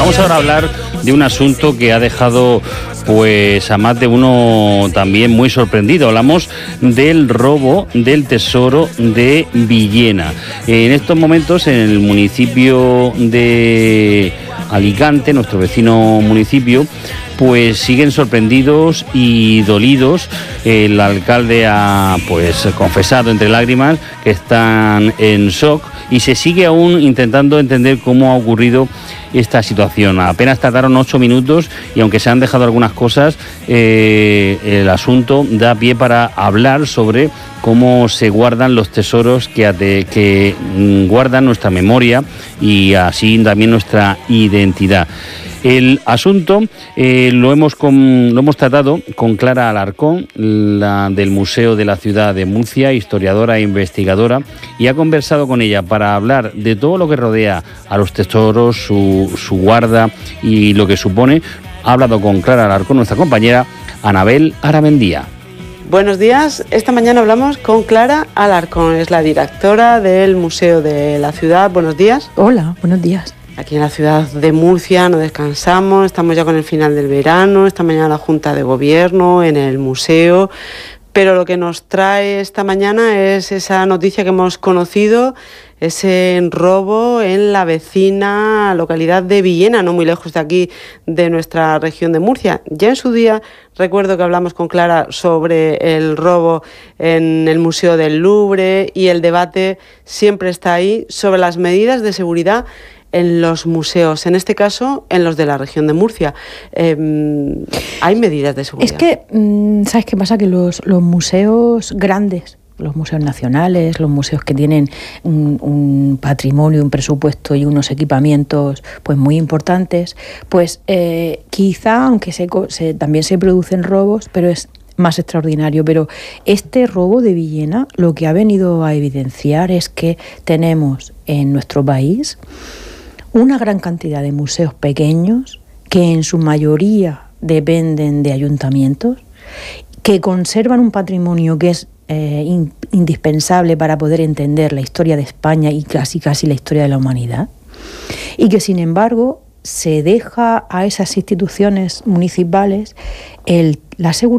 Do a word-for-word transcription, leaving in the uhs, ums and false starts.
Vamos ahora a hablar de un asunto que ha dejado pues a más de uno también muy sorprendido. Hablamos del robo del tesoro de Villena. En estos momentos, en el municipio de Alicante, nuestro vecino municipio, pues siguen sorprendidos y dolidos. El alcalde ha pues confesado entre lágrimas que están en shock y se sigue aún intentando entender cómo ha ocurrido esta situación. Apenas tardaron ocho minutos y aunque se han dejado algunas cosas, eh, el asunto da pie para hablar sobre cómo se guardan los tesoros que, ate, que guardan nuestra memoria y así también nuestra identidad. El asunto eh, lo, hemos con, lo hemos tratado con Clara Alarcón, la del Museo de la Ciudad de Murcia, historiadora e investigadora, y ha conversado con ella para hablar de todo lo que rodea a los tesoros, su, su guarda y lo que supone. Ha hablado con Clara Alarcón, nuestra compañera Anabel Aramendía. Buenos días, esta mañana hablamos con Clara Alarcón, es la directora del Museo de la Ciudad. Buenos días. Hola, buenos días. Aquí en la ciudad de Murcia no descansamos, estamos ya con el final del verano, esta mañana la Junta de Gobierno, en el museo, pero lo que nos trae esta mañana es esa noticia que hemos conocido, ese robo en la vecina localidad de Villena, no muy lejos de aquí, de nuestra región de Murcia. Ya en su día recuerdo que hablamos con Clara sobre el robo en el Museo del Louvre y el debate siempre está ahí sobre las medidas de seguridad en los museos, en este caso en los de la región de Murcia. Eh, ¿Hay medidas de seguridad? Es que, ¿sabes qué pasa? Que los, los museos grandes, los museos nacionales, los museos que tienen un, un patrimonio, un presupuesto y unos equipamientos pues muy importantes, pues eh, quizá, aunque se, se, también se producen robos, pero es más extraordinario. Pero este robo de Villena lo que ha venido a evidenciar es que tenemos en nuestro país una gran cantidad de museos pequeños que en su mayoría dependen de ayuntamientos, que conservan un patrimonio que es eh, in, indispensable para poder entender la historia de España y casi casi la historia de la humanidad, y que sin embargo se deja a esas instituciones municipales el, la seguridad